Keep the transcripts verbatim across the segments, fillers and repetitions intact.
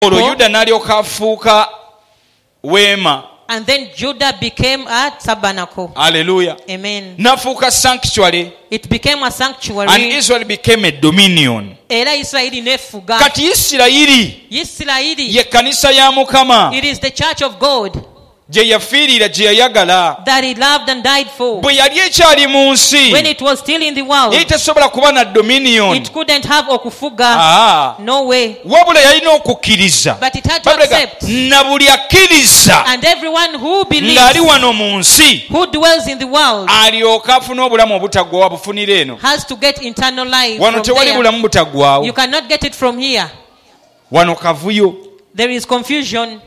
olwo Yuda n'alyoka afuuka weema. And then Judah became a tabernacle. Hallelujah. Amen. N'afuuka sanctuary. It became a sanctuary. And Israel became a dominion. Era Isirayiri nefuga. Kati Isirayiri Isirayiri ye kanisa ya Mukama. It is the church of God. Gye yafiirira gye yayagala. That he loved and died for. Bwe yali ekyali mu nsi. When it was still in the world. Yali tesobola kuba na dominion. It couldn't have okufuga. Ah. No way. Wabula yalina okukkiriza. But it had to accept. Na buli akkiriza. And everyone who believes. Ng'ali wano mu nsi. Who dwells in the world. Alyoka afuna obulamu obutaggwaawo bufunira eno. Has to get eternal life. Wano tewali bulamu butaggwaawo. You cannot get it from here. Wano kavuyo. There is confusion.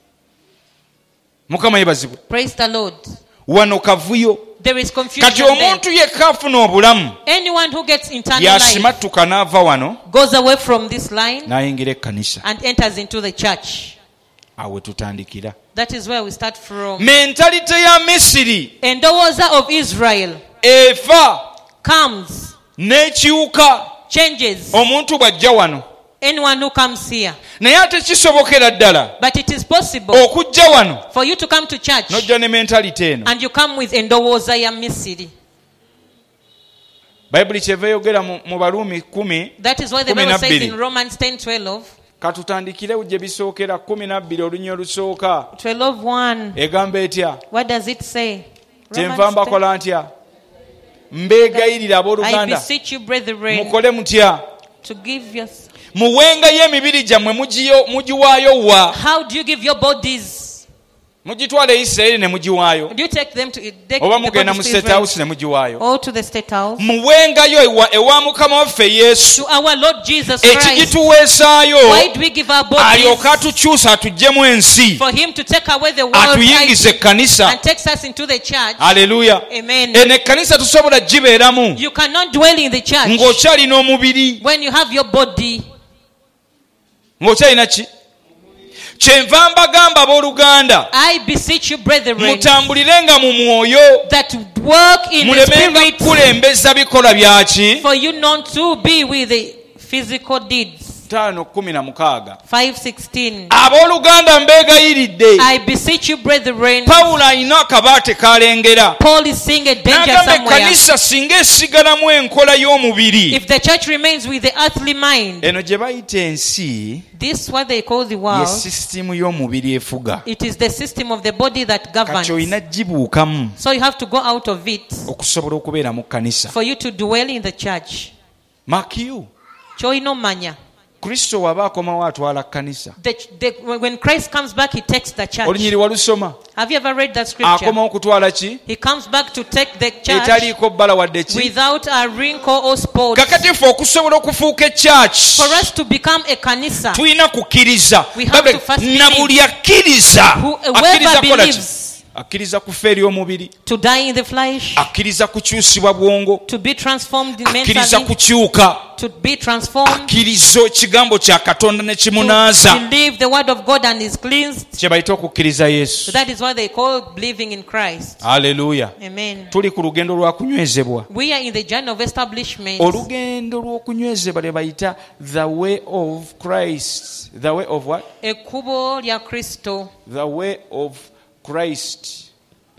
Mukama yebazibwe. Praise the Lord. Wano kavuyo. There is confusion. Kati omuntu yekka afuna obulamu. Anyone who gets eternal yasimatuka n'ava wano. Goes away from this line. N'ayingira ekkanisa. And enters into the church. Awe tutandikira. That is where we start from. Mentality ya Misiri. Endowooza of Israel. Efa. Comes. N'ekyuka. Changes. Omuntu bw'ajja wano. Anyone who comes here. Naye ate kisobokera ddala. But it is possible. Okujja wano. For you to come to church. N'ojja ne mentality eno. And you come with endowooza ya Misiri. Bayibuli kyeva yogera mu Baruumi kumi. That is why the Bible says in Romans ten twelve. Katutandikire gye bisookera kumi na bbiri olunya olusooka. twelve one. Egamba etya? What does it say? Kyenva mbakola ntya? Mbeegayirira abooluganda. I beseech you, brethren. Mukole mutya? To give your... Muwengayo emibiri gyammwe mugiwaayo wa? How do you give your bodies? Mugitwala Isirayiri ne mugiwaayo. Do you take them to take oba mugenda mu state house ne mugiwaayo? Or to the state house? Muwengayo ewa, ewa Mukama waffe Yesu. To our Lord Jesus Christ. Ekigituweesaayo. Why do we give our bodies? Alyoka atukyusa atuggyemu ensi. For him to take away the world. Atuyingize ekkanisa. And takes us into the church. Hallelujah. Amen. Eno ekkanisa tusobola gibeeramu. You cannot dwell in the church. Ng'okyalina omubiri. When you have your body. Ng'okyalina ki? Kyenva mbagamba abooluganda. I beseech you, brethren. Mutambulirenga mu mwoyo. That work in the spirit. Mulemenga kulembeza bikola byaki. For you not to be with the physical deeds. Tano kumi na mukaaga. five sixteen. Abooluganda mbeegayiridde. I beseech you, brethren. Pawulo alina akabaate kalengera. Paul is seeing a danger somewhere. Ekkanisa singa esigalamu enkola y'omubiri. If the church remains with the earthly mind. Eno gye bayita ensi. This what they call the world. Ye system y'omubiri efuga. It is the system of the body that governs. Kati olina gibuukamu. So you have to go out of it. Okusobola okubeera mu kkanisa. For you to dwell in the church. Mark you. Kyolina omanya. Kristo waba akomawo atwala kkanisa. When Christ comes back, he takes the church. Olunyiri walusoma. Have you ever read that scripture? Akomawo kutwala ki? He comes back to take the church. Etaliiko bbala wadde ki? Without a wrinkle or spot. Kakati ffe okusobola okufuuka echurch. For us to become a kanisa. Tulina kukkiriza. We have to first believe. Na buli akkiriza. Whoever believes. Akkiriza kufa eri omubiri. To die in the flesh. Akkiriza kukyusibwa bwongo. To be transformed mentally. Akkiriza kukyuka. To be transformed. Akkiriza ekigambo kya Katonda ne kimunaaza. To believe the word of God and is cleansed. Kye bayita okukkiriza Yesu. So that is what they call believing in Christ. Hallelujah. Amen. Tuli ku lugendo lwa kunywezebwa. We are in the journey of establishment. Olugendo lw'okunywezebwa lye bayita the way of Christ. The way of what? Ekkubo lya Kristo. The way of Christ.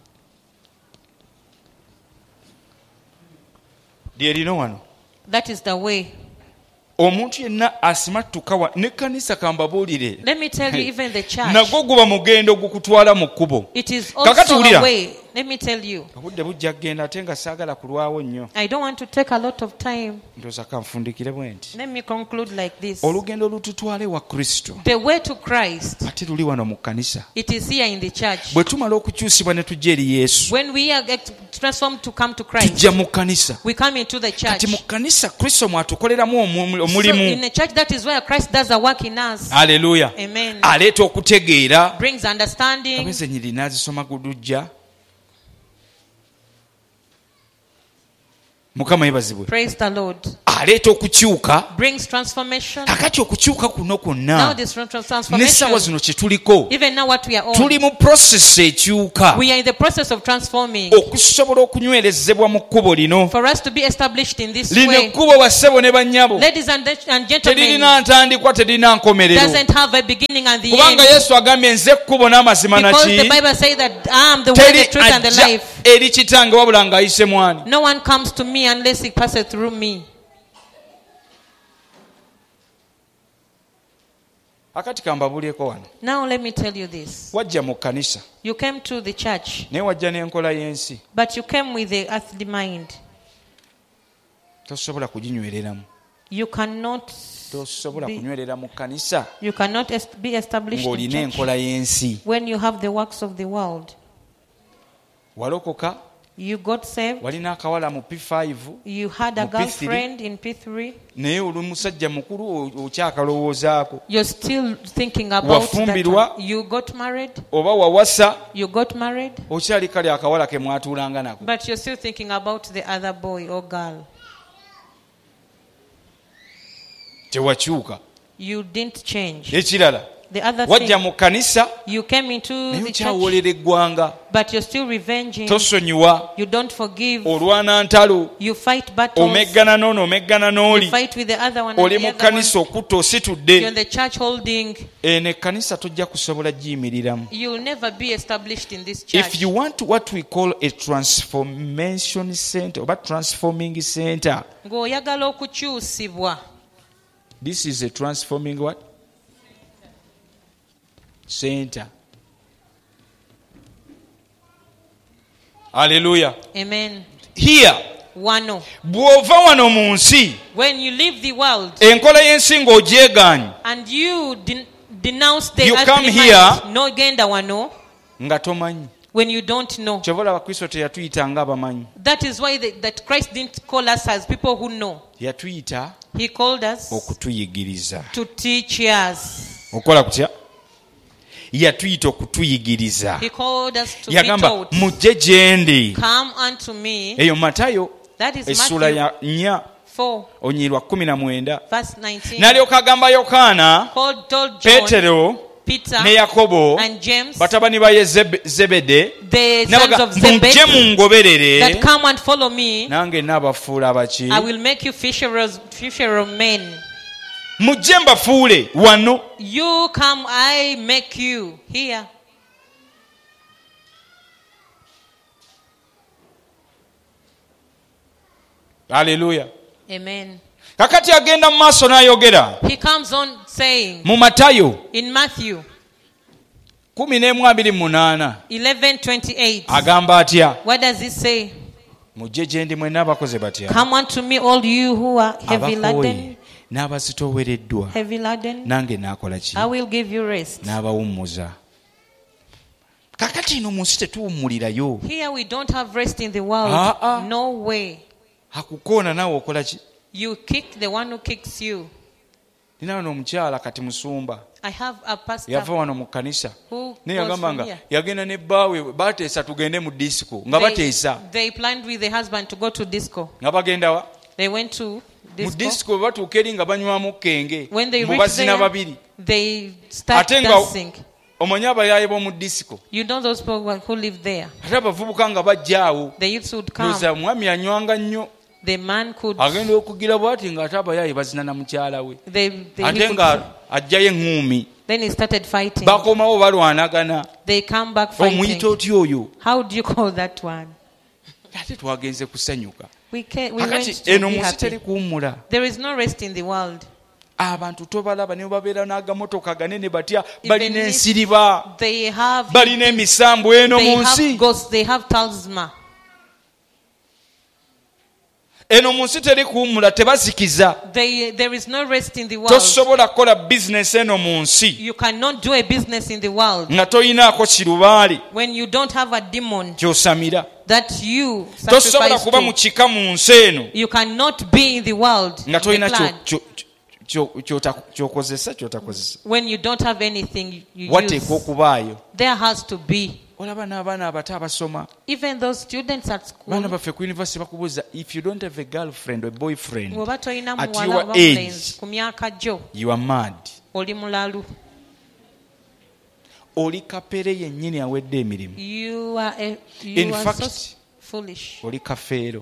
Lyerino wano. That is the way. Omuntu yenna asimatuka ne kanisa kambabuulire. Let me tell you, even the church. Nagwo guba mugendo gukutwala mu kkubo. It is also a way. Let me tell you. Obudde bujja kgenda ate nga saagala kulwawo nnyo. I don't want to take a lot of time. Ndowooza kanfundikire bwe nti. Let me conclude like this. Olugendo olututwale wa Kristo. The way to Christ. Ate luli wano mu kanisa. It is here in the church. Bwe tumala okukyusibwa ne tujja eri Yesu. When we are transformed to come to Christ. Tujja mu kanisa. We come into the church. Kati mu kanisa Kristo mwatukoleramu omulimu. So in the church, that is where Christ does a work in us. Hallelujah. Amen. Aleeta okutegeera. Brings understanding. Abeze nyiri nazisoma gudujja. Mukama yebazibwe. Praise the Lord. Aleeta okukyuka. Brings transformation. Kakati okukyuka kuno kwonna. Now this transformation. N'essaawa zino kye tuliko. Even now what we are on. Tuli mu process ekyuka. We are in the process of transforming. Okusobola okunywerezebwa mu kkubo lino. For us to be established in this Lino way. ekkubo bassebo ne bannyabo. Ladies and, and gentlemen. Teririna ntandikwa teririna nkomerero. Doesn't have a beginning and the kubanga end. Yesu agambye nze ekkubo n'amazima naki. Because the Bible says that I am the way, the truth and the life. Eri kitange wabula ng'ayise mwani. No one comes to me unless he passes through me. Akati kambabulyeko wano. Now let me tell you this. Wajja mu kkanisa. You came to the church. Naye wajja n'enkola y'ensi. But you came with the earthly mind. Tosobola kuginywereramu. You cannot Tosobola be, kunywerera mu kkanisa. you cannot est- be established in ng'olina church enkola y'ensi. when you have the works of the world. Walokoka. You got saved. Walina akawala mu P five. You had a mu P three. girlfriend in P three. Naye oli musajja mukulu okyakalowoozaako. You're still thinking about Wafumbirwa. that. You got married. Oba wawasa. You got married. Okyali kale akawala ke mwatuulanga nako. But you're still thinking about the other boy or girl. Tewakyuka. You didn't change. Ekirala. The other Wajja thing, mu kkanisa. you came into Naye the church, okyawolera eggwanga. but you're still revenging. Tosonyiwa. You don't forgive. Olwana ntalo. You fight battles. Omeggana n'ono omeggana You n'oli. fight with the other one and Oli the mu other one. kkanisa okutta You're ositudde. in the church holding. Eno ekkanisa tojja kusobola giyimiriramu. You'll never be established in this church. If you want what we call a transformation center oba transforming center, Ng'oyagala okukyusibwa. this is a transforming what? Center. Hallelujah. Amen. Here, Wano. bw'ova wano mu nsi, When you leave the world enkola y'ensi ng'ogyegaanye, and you den- denounce the You earthly come mind, here- no genda wano, nga tomanyi. when you don't know. Kyova olaba Kristo teyatuyita ng'abamanyi. That is why the, that Christ didn't call us as people who know. Yatuyita He called us okutuyigiriza. to teach us. Okola kutya? Yatuyita okutuyigiriza. He called us to be Yagamba taught. mujje gye ndi. Come unto me. Eyo Matayo That is essula Matthew ya nnya four, onyirwa kumi na mwenda. verse nineteen. N'alyoka agamba Yokaana, Called, told John, Peetero Peter, ne Yakobo, and James, batabani ba ye Zebe- Zebede, the sons n'abaga of mujje Zebedee, mungoberere that come and follow me. nange naabafuula baki. I will make you fisherers, fisher of men. Mujje mbafuule wano. You come, I make you here. Haleluya. Amen. Kakati agenda mu maaso n'ayogera He comes on saying mu Matayo in Matthew kumi n'emu abiri mu munaana eleven twenty-eight. agamba atya? What does it say? Mujje gye ndi mwenna abakoze batya? Come unto me, all you who are heavy laden, Abakooye n'abazitoowereddwa, heavy laden. nange naakola ki? I will give you rest. N'abawummuza. Kakati ino mu nsi tetuwummulirayo. Here we don't have rest in the world. Ah, ah. No way. Akukoona naawe okola ki? You kick the one who kicks you. Nina wano omukyala kati musumba. I have a pastor Yava wano mu kkanisa. who Naye goes yagamba from nga here. yagenda ne bbaawe baateesa tugende mu disco nga They, bateesa. they planned with the husband to go to disco. Nga bagenda wa? They went to Mu disco. disco bwe batuuka eri nga banywamu kenge. When they Mu reached bazina there, babiri. they start Ate nga dancing. omanyi abayaaye b'omu disco. You know those people who live there. Ate abavubuka nga bajja awo. The youths would come. Ndowooza omwami anywanga nnyo. The man could. Agenda okugira bw'ati ng'ate abayaaye bazina na mukyala we. They, they, he Ate could nga ajjayo eŋŋuumi. then he started fighting. Bakomawo balwanagana. They come back Omuyita fighting. otya oyo? How do you call that one? Ate twagenze kusanyuka. We, can, we went Kakati to eno be mu nsi teri happy. kuwummula. There is no rest in the world. Abantu tobalaba ne babeera n'agamotoka ganene batya Even balina if ensiriba, They have, balina emisambu eno they mu nsi. have ghosts, they have talisman. Eno mu nsi teri kuwummula, tebazikiza. They, there is no rest in the world. Tosobola kukola bizinesi eno mu nsi You cannot do a business in the world nga toyinaako kirubaali when you don't have a demon ky'osamira. that you Tosobola sacrifice kuba mu to. kika mu nsi eno You cannot be in the world nga in the toyina blood, kyo- kyo- kyo- ky'ota- ky'okozesa ky'otakozesa. when you don't have anything you Wateekwa use. okubaayo. There has to be. olaba n'abaana abato abasoma Even those students at baana school, baffe ku university bakubuuza if you don't have a girlfriend or a boyfriend bw'oba tolina at muwala your oba age, mulenzi ku myaka gyo, you are mad. oli mulalu. Oli kapere yennyini awedde emirimu. You are, a, In you are fact, so foolish. oli kafeero.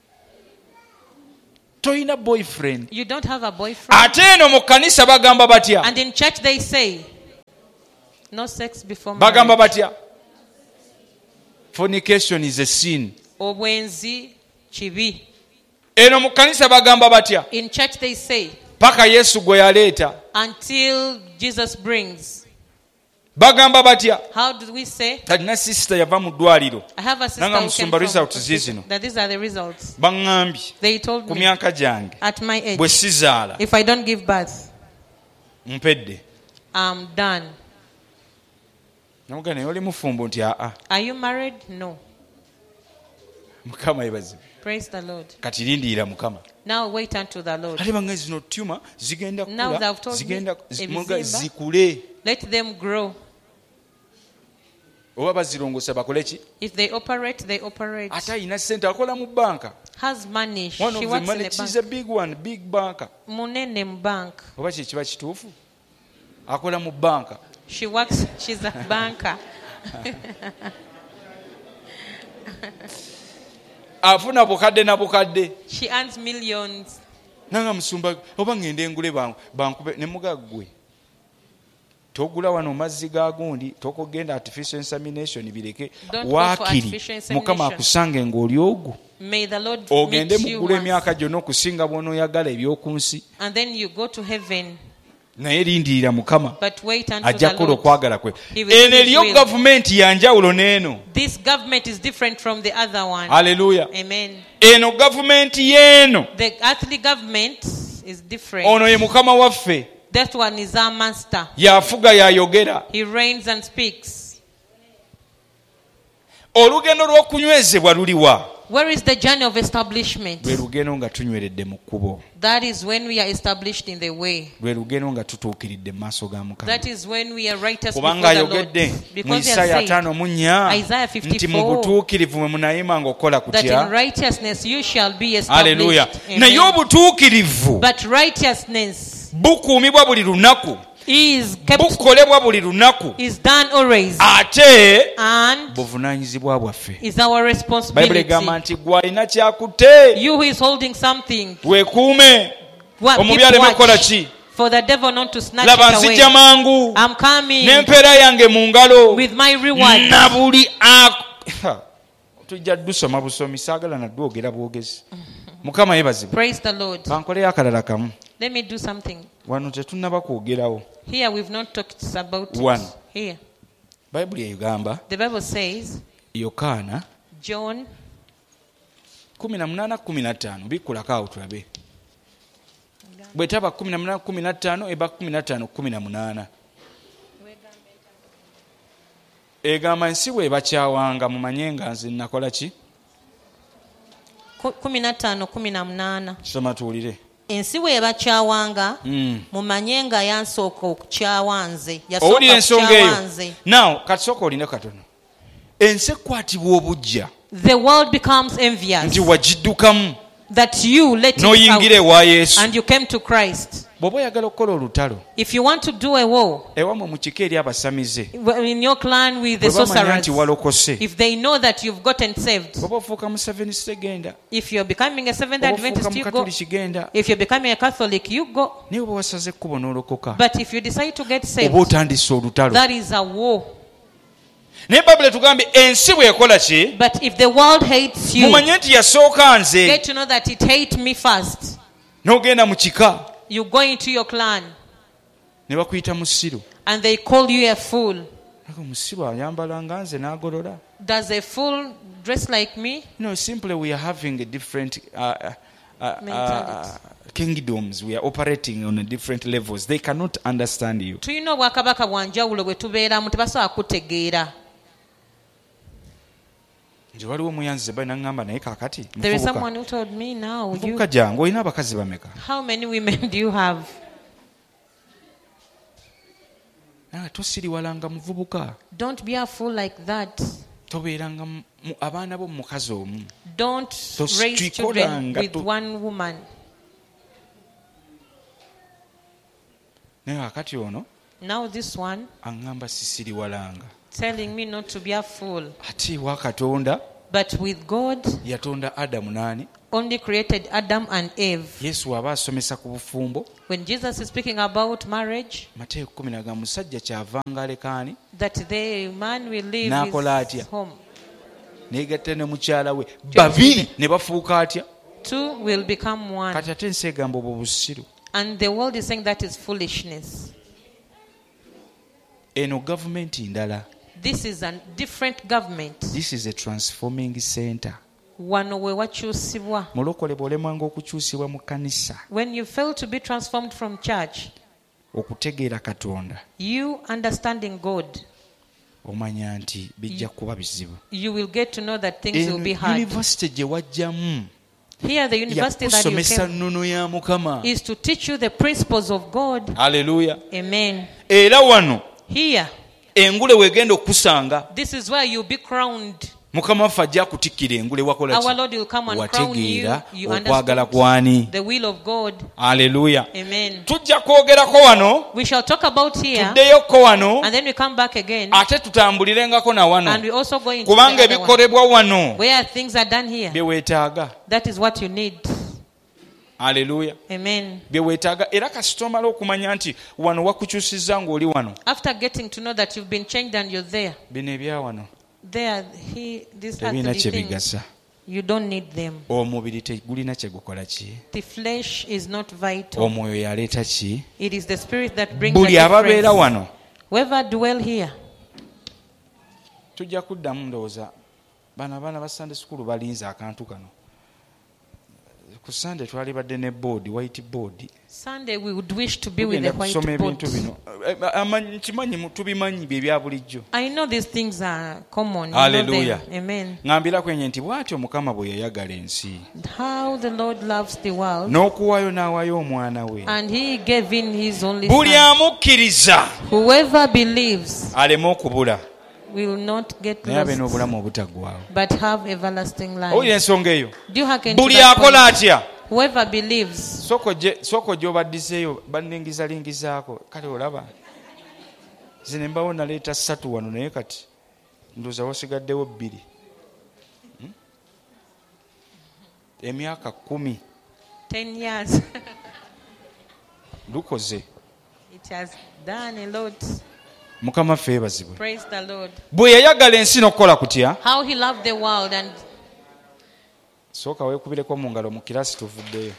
Toyina boyfriend. You don't have a boyfriend. Ate eno mu kkanisa bagamba batya? And in church they say, no sex before Bagamba marriage. batya? Fornication is a sin. Obwenzi kibi. Eno mu kkanisa bagamba batya? In church they say, Paka Yesu gwe yaleeta. until Jesus brings. Bagamba batya? How do we say? Talina sister yava mu ddwaliro. I have a sister Nanga who musumba came result from zizino. that these are the results. Baŋŋambye They told ku me myaka gyange at my age, bwe sizaala if I don't give birth, mpedde. I'm done. Namugamba naye oli mufumbo nti aa. Are you married? No. Mukama yebazibu. Praise the Lord. Kati lindiira Mukama. Now wait unto the Lord. Ate bange zino tuma zigenda Now kula they've told me, zigenda muga ebizimba. zikule. Let them grow. Oba bazirongosa bakole ki? If they operate, they operate. Ate ayina ssente akola mu banka. Has money. She One of the works in money, a she's a bank. big one, big banker. Munene mu bank. Oba kye kiba kituufu? Akola mu banka. She works, she's a banker. Afuna bukadde na bukadde. She earns millions. Nanga musumba oba ngende ngule banku bankube ne mugaggwe. Togula wano mazzi ga gundi tokogenda artificial insemination bireke Don't go for wakiri artificial insemination. Mukama akusange ng'oli ogwo. May the Lord Ogende meet you mugula once. emyaka gyonna okusinga bw'onooyagala ebyokunsi. And then you go to heaven. Naye lindirira Mukama But wait until ajja the kukola Lord. okwagala kwe. He will do Eno his eriyo will. gavumenti ya njawulo n'eno. This government is different from the other one. Haleluya. Amen. Eno gavumenti y'eno. The earthly government is different. Ono ye Mukama waffe. That one is our master. Yafuga yayogera. He reigns and speaks. Olugendo lw'okunywezebwa luliwa? Where is the journey of establishment? Lwe lugendo nga tunyweredde mu kkubo. That is when we are established in the way. Lwe lugendo nga tutuukiridde mu maaso ga Mukama. That is when we are righteous before Kubanga the Lord. ayogedde mu Because he Isaaya has ataano mu nnya Isaiah nti mu fifty-four butuukirivu mwe munayima ng'okola that in kutya. righteousness you shall be Haleluya. established. Naye Amen. obutuukirivu But righteousness bukuumibwa buli lunaku. is kept, Bukolebwa buli lunaku. is done always, Ate and buvunaanyizibwa bwaffe. is our Bayibuli responsibility. egamba nti gwe alina kyakutte You who is holding something, weekuume. what, keep Omubi aleme kukola watch ki? for the devil not to snatch Laba it nzijja away. mangu I'm coming n'empeera yange mu ngalo with my reward. na buli ak- tujja dusoma busomi saagala nadwogera bwogezi. Mukama yeebazibwe. Praise the Lord. Bankoleyo akalala kamu. Let me do something. Wano tetunnaba kwogerawo. Here we've not talked about One. it. Here. Bayibuli egamba The Bible says, Yokaana John kumi na munaana kumi na ttaano bikkulako awo tulabe. Bwe taba kumi na munaana kumi na ttaano eba kumi na ttaano kumi na munaana. Egamba ensi bw'ebakyawanga mumanye nga nze nakola ki? ku- kumi na ttaano kumi na munaana. Soma tuwulire. Ensi bw'ebakyawanga Mm. mumanye nga yansooka okukyawa nze. Owulira Yasooka ensonga kukyawa eyo. nze. Now kati sooka oline katono. Ensi ekwatibwa obujja The world becomes envious nti wagiddukamu that you let it n'oyingira out ewa Yesu. and you came to Christ. Bw'oba oyagala okukola olutalo If you want to do a war ewamwe mu kika eri abasamize in your clan with the bwe bamanya sorcerers, nti walokose if they know that you've gotten saved, bw'oba ofuuka mu Seventh genda if you're becoming a Seventh bw'oba ofuuka Adventist, mu you go. Katoliki genda If you're becoming a Catholic, you go. naye bwe wasaze ekkubo n'olokoka But if you decide to get saved, oba otandise olutalo. that is a war. Naye Bayibuli etugambye ensi bw'ekola ki? But if the world hates you, Mumanye nti yasooka nze. get to know that it hates me first. N'ogenda mu kika You go into your clan ne bakuyita musiru. and they call you a fool. Ako musiru ayambala nga nze n'agolola. Does a fool dress like me? No, simply we are having a different uh, uh, uh, Mentality. uh, kingdoms. We are operating on a different levels. They cannot understand you. Tulina obwakabaka bwa njawulo bwe tubeeramu tebasobola kutegeera. Nje waliwo muyanzi bali nangamba naye kakati. There is Muvubuka. someone who told me now, you, Muvubuka jangu olina abakazi bameka? how many women do you have? naye tosiriwalanga muvubuka. Don't be a fool like that. Tobeeranga mu- abaana bo mukazi omu. Don't Tos- raise children tuikolanga with tu- one woman. naye akati ono Now this one aŋŋamba sisiriwalanga. telling me not to be a fool. Ate wa Katonda But with God, yatonda Adamu n'ani? only created Adam and Eve. Yesu aba asomesa ku bufumbo. When Jesus is speaking about marriage, Mateeka kumi na ga musajja kyavanga alekaani that the man will leave N'akola his atya? home. neegatta ne mukyala we babiri ne bafuuka atya? Two will become one. Kati ate ensi egamba obwo busiru. And the world is saying that is foolishness. Eno gavumenti ndala. This is a different government. This is a transforming center. Wano we wakyusibwa. Mulokole bw'olemwanga okukyusibwa mu kkanisa When you fail to be transformed from church, okutegeera Katonda you understanding God, omanya nti bijja kuba bizibu. you will get to know that things will Eno be hard. yunivasite gye wajjamu Here, the university that you yakusomesa came nnono ya Mukama. is to teach you the principles of God. Haleluya. Amen. Era wano Here, engule weegenda okusanga this is where you'll be crowned. Mukama waffe ajja kutikkira engule wakola Our ki? Lord will come and crown you. Wategeera You okwagala understand kwani. the will of God. Haleluya. Amen. Tujja kwogerako wano, We shall talk about here, tuddeyoko wano, and then we come back again, ate tutambulirengako na wano. and we also go into Kubanga the other one, ebikolebwa wano where things are done here. bye weetaaga. That is what you need. Haleluya. Amen. Bye weetaaga era kasita omala okumanya nti wano wakukyusizza ng'oli wano. After getting to know that you've been changed and you're there, Bino ebya wano there, he, these tebirina earthly kye things, bigasa. you don't need them. Omubiri tegulina kye gukola ki? The flesh is not vital. Omwoyo yaleeta ki? It is the spirit that brings the Buli ababeera difference. wano Whoever dwell here, tujja kuddamu ndowooza bano abaana ba Sunday school balinze akantu kano. Ku Sunday twali badde ne board, white board. Sunday we would wish to be with Tugenda the white kusoma ebintu board. bino. Eh, amanyi- Nkimanyi mu- tubimanyi bye bya bulijjo. I know these things are common. You Hallelujah. know them. Amen. Ngambira kwenye nti bw'atyo Mukama bwe yayagala ensi. How the Lord loves the world, N'okuwaayo n'awaayo omwana we. and He gave in His only Buli Son. amukkiriza Whoever believes aleme okubula will not get naye abe lost, n'obulamu obutaggwaawo. but have everlasting Owulira life. ensonga eyo? Do you hearken to Buli that akola point? atya? Whoever believes, Soko gye soko gy'obaddizeeyo banningizalingizaako. Kale olaba zino embawo naleeta ssatu wano naye kati ndowooza wasigaddewo bbiri. Hmm? Emyaka kkumi ten years, lukoze. it has done a lot. Mukama ffe yeebazibwe. Praise the Lord. Bwe yayagala ensi n'okukola kutya? How He loved the world, and Sooka weekubireko mu ngalo mu kiraasi tuvuddeyo.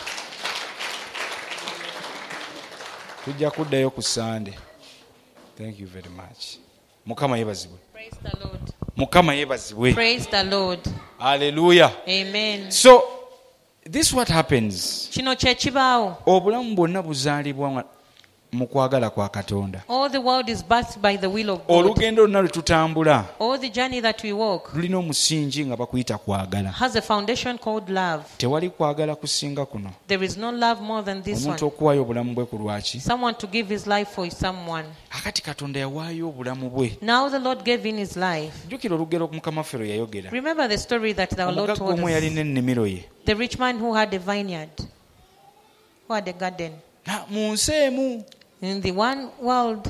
Tujja kuddayo ku Sunday. Thank you very much. Mukama yeebazibwe. praise the Lord. Mukama yeebazibwe. Praise the Lord. Hallelujah. Amen. So this what happens. Kino kye kibaawo. Obulamu bwonna buzaalibwa mu kwagala kwa Katonda. All the world is birthed by the will of God. Olugendo lwonna lwe tutambula All the journey that we walk lulina omusingi nga bakuyita kwagala. has a foundation called love. Tewali kwagala kusinga kuno. There is no love more than this Omuntu one. okuwaayo obulamu bwe ku lwaki? Someone to give his life for someone. Akati Katonda yawaayo obulamu bwe. Now the Lord gave in his life. Jjukira olugero Mukama ffe lwe yayogera. Remember the story that the Lord Omugagga told omu us. yalina ennimiro ye. The rich man who had a vineyard, who had a garden. Na mu nsi emu. In the one world,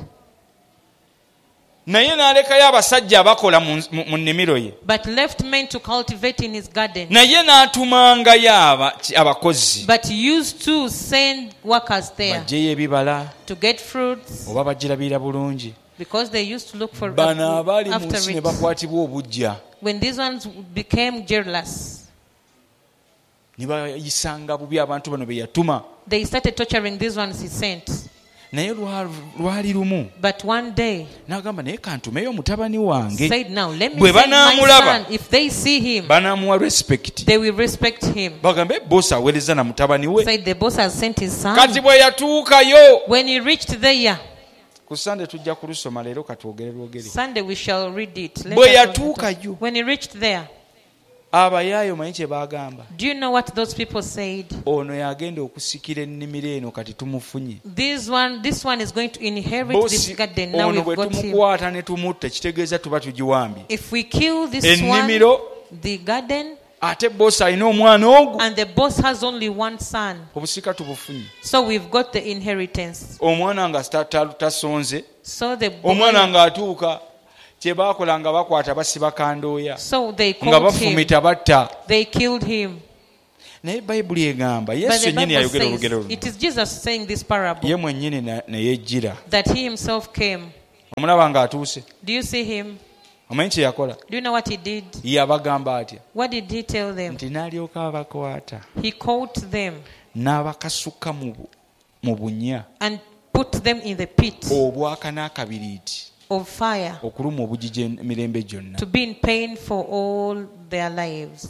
Naye n'alekayo abasajja abakola mu mu nnimiro ye. but left men to cultivate in his garden. Naye n'atumangayo aba- abakozi. But used to send workers there Baggyeyo ebibala to get fruits, oba bagirabira bulungi. because they used to look for Bano abaali mu after nsi ne it. bakwatibwa obujja. When these ones became jealous, Ne bayisanga bubi abantu bano be yatuma. they started torturing these ones he sent. Naye lwa- lwali lumu But one day n'agamba naye kantumeyo mutabani wange. said, now let me Bwe send my banaamulaba. son. If they see him, Banaamuwa respect. they will respect him. Bagambe bosi aweereza na mutabani we. Said the boss has sent his son. Kati bwe yatuukayo. When he reached there, Ku Sunday tujja kulusoma leero katwogere lwogere. Sunday we shall read it. Let Bwe us not- yatuukayo. When he reached there, abayaayo omanyi kye baagamba? Do you know what those people said? Ono yagenda okusikira ennimiro eno kati tumufunye. This one, this one is going to inherit Bosi, this garden. Now ono we've bwe got him. tumukwata ne tumutta kitegeeza tuba tugiwambye. If we kill this Ennimiro, one, the garden, ate bosi alina omwana ogwo, and the boss has only one son, obusika tubufunye. so we've got the inheritance. Omwana nga ta- ta- tasonze, So the boy, omwana ng'atuuka kye baakola nga bakwata basiba kandooya so they nga called him, bafumita batta. they killed him. Naye bayibuli egamba But Yesu the yennyini Bible yayogera says, olugero luno. it is Jesus saying this parable, Ye mwennyini na- ne yejjira. that he himself came. Omulaba ng'atuuse. Do you see him? Omanyi kye yakola? Do you know what he did? Yabagamba atya? What did he tell them? Nti n'alyoka abakwata He caught them n'abakasuka mu bu- mu bunya and put them in the pit obwaka n'akabiriiti of fire okuluma obugigi emirembe gyonna. to be in pain for all their lives.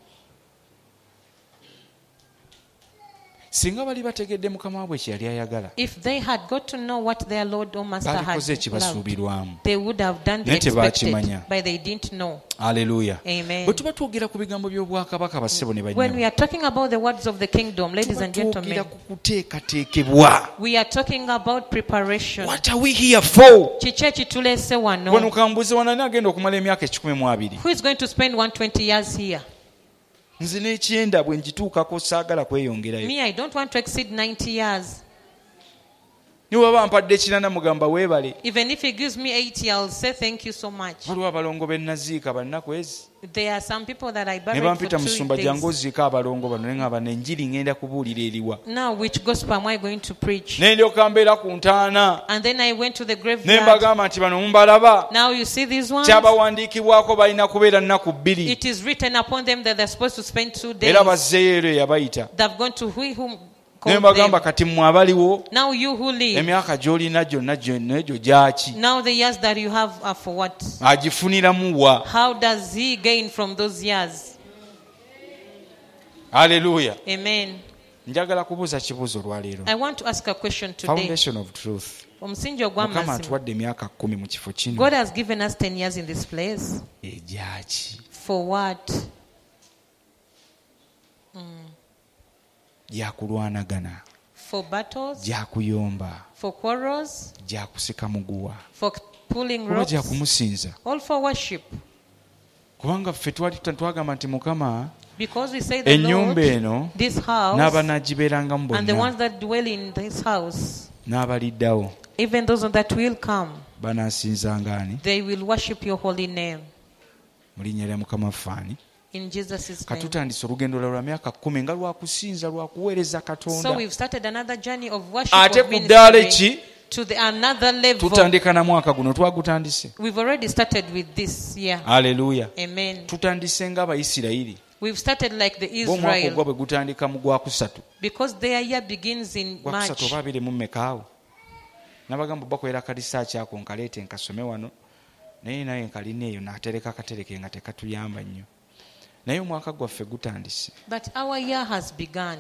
Singa bali bategedde mukama waabwe kye yali ayagala, If they had got to know what their Lord or Master had balikoze loved, ekibasuubirwamu. they would have done the Naye tebakimanya. expected, but they didn't know. Aleluya. Amen. Bwe tuba twogera ku bigambo by'obwakabaka bassebo ne When bannyabo, we are talking about the words of the kingdom, ladies tuba and twogera gentlemen, ku kuteekateekebwa. we are talking about preparation. What are we here for? Kiki ekituleese Wano wano? kambuze wanani agenda okumala emyaka ekikumi mu abiri. Who is going to spend one hundred twenty years here? Nze n'ekyenda bwe ngituukako saagala kweyongerayo. Me, I don't want to exceed ninety years. Ne bw'aba mpadde ekirana mugamba weebale. Even if he gives me eighty, I'll say thank you so much. Waliwo abalongo be naziika bannaku ezi. There are some people that I Ne buried for bampita two musumba jangu days. oziika abalongo bano ne ngamba n'enjiri ngenda kubuulira eriwa. Now, which gospel am I going to preach? Ne ndyoka mbeera ku ntaana. And then I went to the Ne graveyard. mbagamba nti bano mumbalaba. Now you see these ones? Kyabawandiikibwako balina kubeera nnaku bbiri. It is written upon them that they're supposed to spend two days. Era bazzeeyo ero eyabayita. They've gone to who whom Ne called mbagamba them. kati mmwe abaliwo Now you who live, emyaka gy'olina gyonna gyonna egyo gyaki? now the years that you have are for what? Agifuniramu wa? How does he gain from those years? Aleluya. Amen. Njagala kubuuza kibuuzo olwaleero. I want to ask a question today. Foundation of truth. Omusingi Mukama ogw'amazima. atuwadde emyaka kkumi mu kifo kino. God has given us ten years in this place. Egyaki? For what? Gyakulwanagana, For battles? gyakuyomba, For quarrels? gyakusika muguwa, For pulling oba ropes? gyakumusinza. All for worship. Kubanga ffe twali twagamba nti Mukama Because we say the ennyumba Lord, eno this house, n'abanaagibeerangamu and the bonna ones that dwell in this house, n'abaliddawo even those that will come, banaasinzanga ani? they will worship your holy name. Mu linnya lya Mukama ffaani. In Jesus' name. Katutandise olugendo lwa lwa myaka kkumi nga lwakusinza lwakuweereza So Katonda. we've started another journey of worship, Ate of ku ddaala ministry, ki to the another level. tutandika na mwaka guno twagutandise. We've already started with this year. Aleluya. Amen. Tutandise ng'Abayisirayiri. We've started like the Ng'omwaka ogwa Israel, bwe gutandika mu gwakusatu. because their year begins in Gwakusatu March. oba abiri mu mmekaawo. Nabagamba bakwera kalisaaki ako nkaleete nkasome wano. Naye naye nkalina eyo n'atereka akatereke nga tekatuyamba nnyo. Naye omwaka gwaffe gutandise. But our year has begun.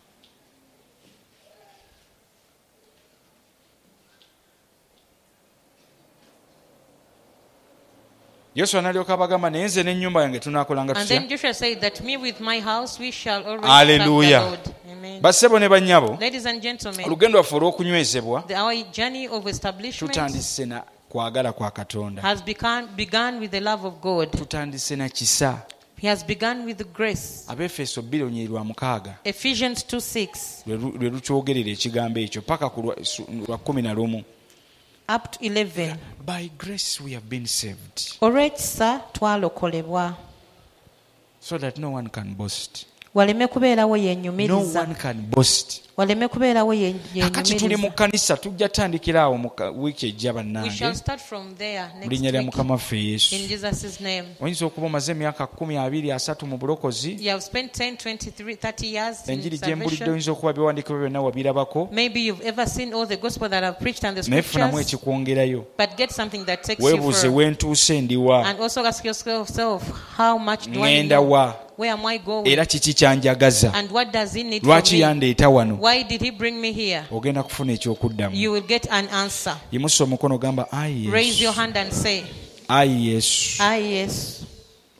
Yoswa n'alyoka abagamba naye nze n'ennyumba yange tunaakolanga And then tutya? Joshua said that me with my house we shall always Hallelujah. serve the Lord. Amen. Bassebo ne bannyabo, Ladies and gentlemen, olugendo lwaffe olw'okunywezebwa the, our journey of establishment tutandise na kwagala kwa Katonda. has begun, begun with the love of God. Tutandise na kisa. He has begun with grace. Abefeso bbiri olunyiri lwa mukaaga Ephesians two six lwe lu- lwe lukyogerera ekigambo ekyo paka ku lwa- su- lwa kumi na lumu. up to eleven. By grace we have been saved Olw'ekisa twalokolebwa so that no one can boast. waleme kubeerawo No yeenyumiriza one can boast. waleme kubeerawo ye- Kakati tuli mu yeenyumiriza. kkanisa tujja tandikira awo mu ka- wiiki ejja We shall bannange start from there mu next linnya lya week Mukama waffe Yesu. in Jesus' name. Oyinza okuba omaze emyaka kumi abiri asatu mu bulokozi. You have spent ten, twenty-three, thirty years in Enjiri gye mbulidde salvation. oyinza okuba byewandiikibwa byonna wabirabako. Maybe you've ever seen all the gospel that I've preached and the Naye funamu scriptures, ekikwongerayo. but get something that takes you Weebuuze further. weentuuse ndiwa. And also ask yourself, how much do I Ngenda know? wa. Where am I going? Era kiki kyanjagaza. And what does he need Lwaki from me? yandeeta wano? Why did he bring me here? Ogenda kufuna ekyokuddamu. You will get an answer. Yimusa omukono gamba ayi Raise your Yesu. hand and say, Ayi Yesu. ah, yes.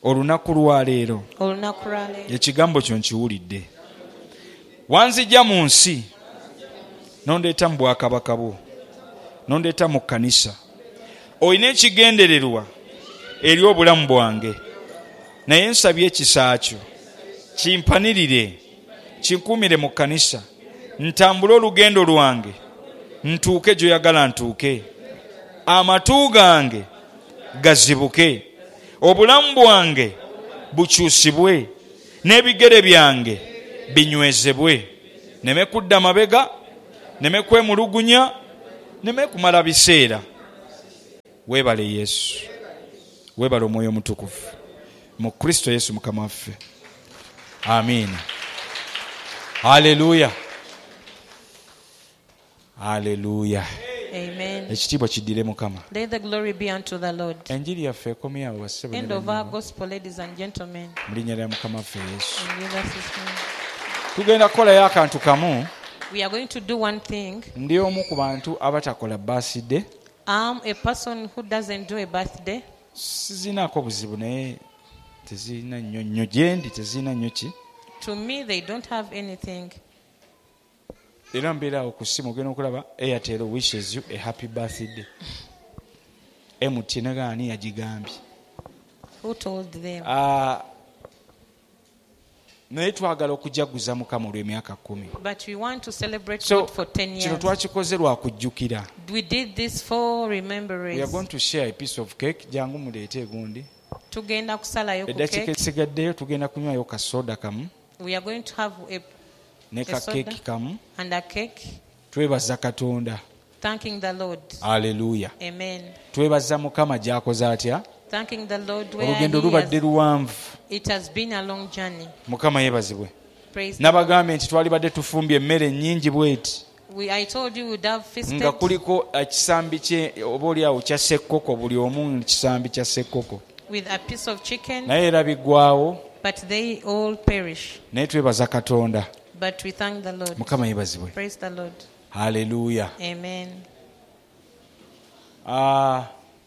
olunaku lwa leero olunaku lwa leero ekigambo kyo nkiwulidde. Wanzijja mu nsi nondeeta mu bwakabaka bwo, nondeeta mu kkanisa, olina ekigendererwa eri obulamu bwange, naye nsabye ekisa kyo kimpanirire, kinkuumire mu kkanisa, ntambule olugendo lwange ntuuke gy'oyagala ntuuke, amatu gange gazibuke, obulamu bwange bukyusibwe, n'ebigere byange binywezebwe, neme kudda mabega, neme kwemulugunya, neme kumala biseera. Weebale Yesu, weebale Omwoyo Omutukuvu mu Kristo Yesu Mukama waffe. Amiina. Haleluya, haleluya. Amen. Ekitiibwa kiddire Mukama. Let the glory be unto the Lord. Enjiri yaffe ekomye awo bassebo. End of our gospel, ladies and gentlemen. Mu linnya lya Mukama waffe Yesu. In Jesus' name. Tugenda kukolayo akantu kamu. We are going to do one thing. Ndi omu ku bantu abatakola birthday. I'm a person who doesn't do a birthday. Sizinaako buzibu naye tezirina nnyo nnyo gye ndi, tezirina nnyo ki. To me, they don't have anything. Era mbeera awo ku ssimu ogenda okulaba Airtel wishes you a happy birthday. M T N gaani yagigambye. Who told them? Ah, naye twagala okujaguza Mukama olw'emyaka kumi. But we want to celebrate So, God for ten kino years. twakikoze lwa kujjukira. We did this for We are remembrance. going to share a piece of cake. Jangu muleete egundi. Tugenda kusalayo ku Eddakiika cake. esigaddeyo tugenda kunywayo ka soda kamu We are going to have a ne ka A soda. keeki kamu. and a cake, Twebaza Katonda. thanking the Lord. Haleluya. Amen. Twebaza Mukama gy'akoze atya. Thanking the Lord where Olugendo he lubadde has, luwanvu. it has been a long journey. Mukama yeebazibwe. Praise the Lord. Nabagambye nti twalibadde tufumbye emmere nnyingi bweti We, I told you we'd have feasted nga kuliko ekisambi kye oba oliawo kya ssekkoko, buli omu kisambi kya ssekkoko, with a piece of chicken, naye era biggwawo. but they all perish. Naye twebaza Katonda. But we thank the Lord. Mukama yeebazibwe. Praise the Lord. Haleluya. Amen. Ah,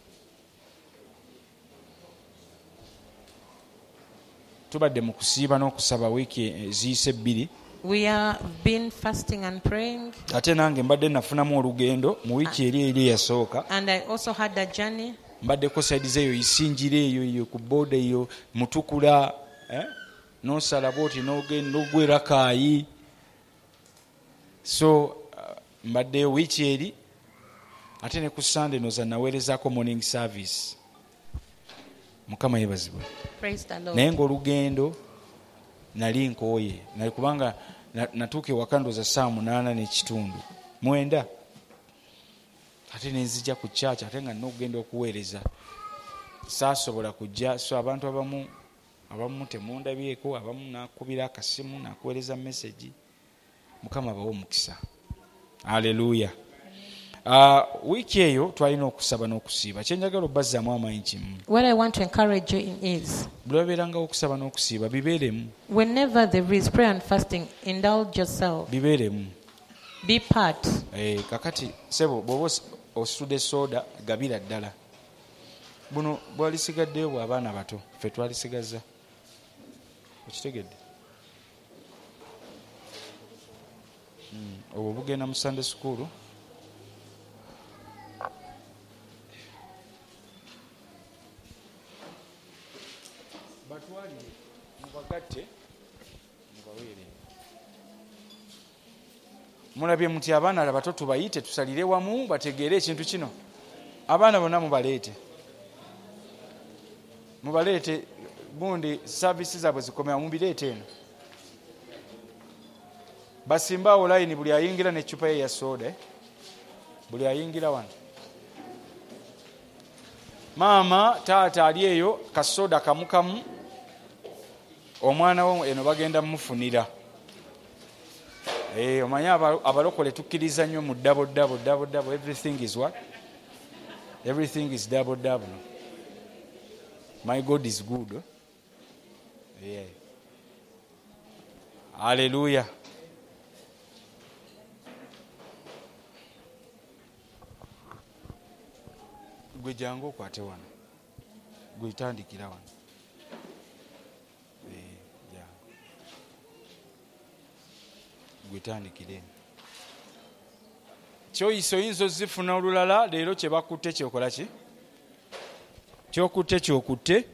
tubadde mu kusiiba n'okusaba wiiki eziyise ebbiri. We have been fasting and praying, Ate nange mbadde nafunamu olugendo mu wiiki eri eri eyasooka. and I also had a journey. Mbaddeko sayidize eyo isinjira eyo eyo ku booda eyo Mutukula, eh? N'osala bwoti n'ogenda n'ogwera Kaayi. So uh, mbaddeyo wiiki eri, ate ne ku Sunday noza naweerezaako morning service. Mukama yeebazibwe. Praise the Lord. Naye ng'olugendo nali nkooye, nali kubanga na- natuuka ewaka ndooza saa munaana n'ekitundu mwenda, ate ne nzija ku church ate nga nina okugenda okuweereza. Saasobola kujja, so abantu abamu abamu temundabyeko, abamu nakubira akasimu nakuweereza message. Mukama abawe omukisa. Haleluya. Uh, wiiki eyo twalina okusaba n'okusiiba. Kyenjagala obbazaamu amaanyi kimu. What I want to encourage you in is, Bwe babeerangawo okusaba n'okusiiba bibeeremu, whenever there is prayer and fasting, indulge yourself. bibeeremu. Be part. Eh, kakati sebo bw'oba os- ositudde soda gabira ddala. Buno bwalisigaddeyo bw'abaana bato, ffe twalisigazza. Okitegedde? Mm, obwo bugenda mu Sunday school. Batwalire mubagatte mubaweere. Mulabye muti abaana abato tubayite tusalire wamu bategeere ekintu kino. Abaana bonna mubaleete. Mubaleete gundi services zaabwe zikomera mubireete eno. Basimbaawo layini buli ayingira n'eccupa ye ya soda. Eh? Buli ayingira wano. Maama, taata ali eyo kasoda kamu kamu. Omwana wo eno bagenda mufunira. Eh, omanya abalokole tukkiriza nnyo mu double double double double. Everything is what? Everything is double double. My God is good. Huh? Yeah. Hallelujah. Gwe jangu okwate wano. Gwe tandikira wano. gwetandikire kyoyisa oyinza ozifuna olulala leero kyebakutte kyokola ki kyokutte kyokutte